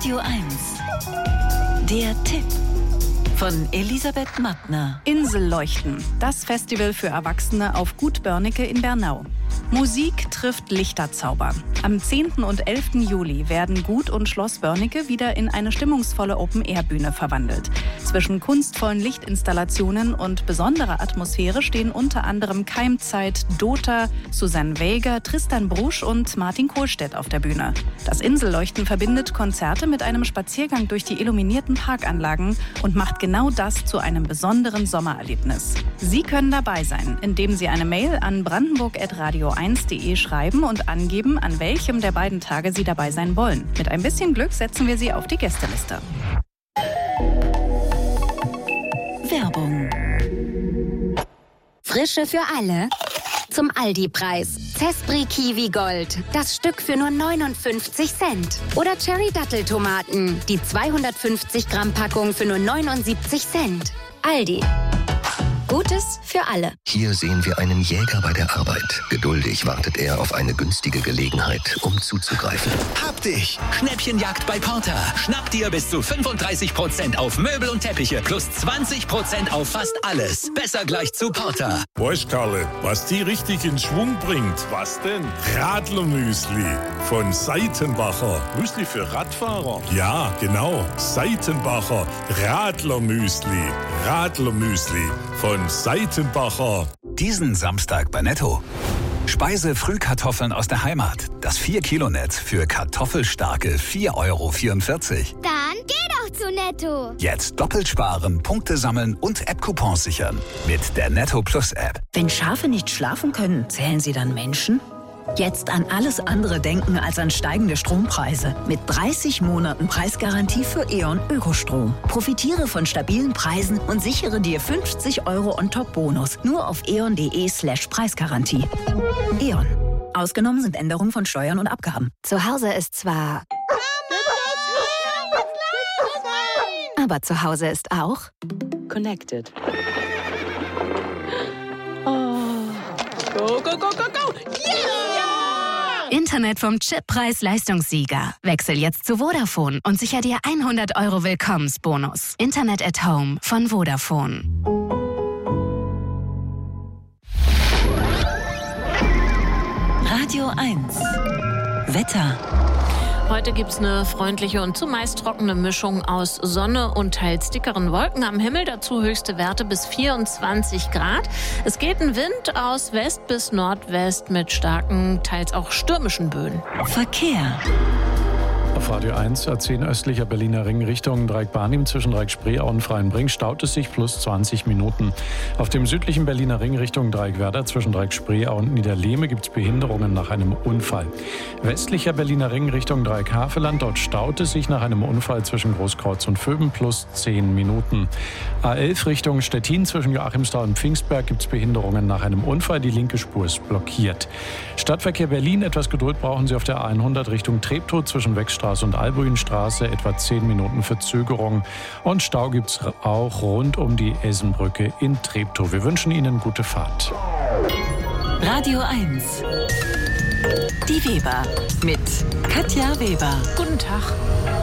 Radio 1. Der Tipp von Elisabeth Mattner. Inselleuchten, das Festival für Erwachsene auf Gut Börnecke in Bernau. Musik trifft Lichterzauber. Am 10. und 11. Juli werden Gut und Schloss Börnecke wieder in eine stimmungsvolle Open-Air-Bühne verwandelt. Zwischen kunstvollen Lichtinstallationen und besonderer Atmosphäre stehen unter anderem Keimzeit, Dota, Susanne Wäger, Tristan Brusch und Martin Kohlstedt auf der Bühne. Das Inselleuchten verbindet Konzerte mit einem Spaziergang durch die illuminierten Parkanlagen und macht genau das zu einem besonderen Sommererlebnis. Sie können dabei sein, indem Sie eine Mail an brandenburg@radio1.de schreiben und angeben, an welchem der beiden Tage Sie dabei sein wollen. Mit ein bisschen Glück setzen wir Sie auf die Gästeliste. Werbung. Frische für alle? Zum Aldi-Preis. Zespri Kiwi Gold. Das Stück für nur 59 Cent. Oder Cherry Datteltomaten. Die 250 Gramm Packung für nur 79 Cent. Aldi. Gutes für alle. Hier sehen wir einen Jäger bei der Arbeit. Geduldig wartet er auf eine günstige Gelegenheit, um zuzugreifen. Hab dich! Schnäppchenjagd bei Porter. Schnapp dir bis zu 35% auf Möbel und Teppiche plus 20% auf fast alles. Besser gleich zu Porter. Weißt Karle, was die richtig in Schwung bringt? Was denn? Radlermüsli von Seitenbacher. Müsli für Radfahrer? Ja, genau. Seitenbacher Radlermüsli. Radlermüsli von Seitenbacher. Diesen Samstag bei Netto. Speise-Frühkartoffeln aus der Heimat. Das 4-Kilo-Netz für kartoffelstarke 4,44 €. Dann geh doch zu Netto. Jetzt doppelt sparen, Punkte sammeln und App-Coupons sichern. Mit der Netto Plus App. Wenn Schafe nicht schlafen können, zählen sie dann Menschen? Jetzt an alles andere denken als an steigende Strompreise. Mit 30 Monaten Preisgarantie für E.ON Ökostrom. Profitiere von stabilen Preisen und sichere dir 50 € On-Top-Bonus. Nur auf eon.de/Preisgarantie. E.ON. Ausgenommen sind Änderungen von Steuern und Abgaben. Zu Hause ist zwar... Aber zu Hause ist auch... Connected. Go, go, go, go, go! Internet vom Chip-Preis-Leistungssieger. Wechsel jetzt zu Vodafone und sicher dir 100 € Willkommensbonus. Internet at Home von Vodafone. Radio 1. Wetter. Heute gibt's eine freundliche und zumeist trockene Mischung aus Sonne und teils dickeren Wolken am Himmel. Dazu höchste Werte bis 24 Grad. Es geht ein Wind aus West bis Nordwest mit starken, teils auch stürmischen Böen. Verkehr. Auf Radio 1, A10 östlicher Berliner Ring Richtung Dreieck-Barnim zwischen Dreieck-Spreeau und Freienbrink staut es sich plus 20 Minuten. Auf dem südlichen Berliner Ring Richtung Dreieck-Werder zwischen Dreieck-Spreeau und Niederlehme gibt es Behinderungen nach einem Unfall. Westlicher Berliner Ring Richtung Dreieck-Haveland, dort staut es sich nach einem Unfall zwischen Großkreuz und Vöben plus 10 Minuten. A11 Richtung Stettin zwischen Joachimsthal und Pfingstberg gibt es Behinderungen nach einem Unfall. Die linke Spur ist blockiert. Stadtverkehr Berlin, etwas Geduld brauchen Sie auf der A100 Richtung Treptow zwischen Wechstraße und Albuinstraße, etwa 10 Minuten Verzögerung. Und Stau gibt es auch rund um die Essenbrücke in Treptow. Wir wünschen Ihnen gute Fahrt. Radio 1. Die Weber mit Katja Weber. Guten Tag.